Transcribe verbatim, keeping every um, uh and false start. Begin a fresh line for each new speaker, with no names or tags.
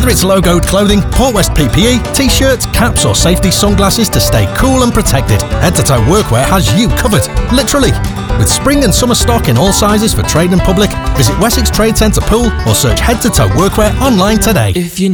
Whether it's logoed clothing, Port West P P E, t-shirts, caps or safety sunglasses to stay cool and protected, Head to Toe Workwear has you covered, literally. With spring and summer stock in all sizes for trade and public, visit Wessex Trade Centre Pool or search Head to Toe Workwear online today.
If you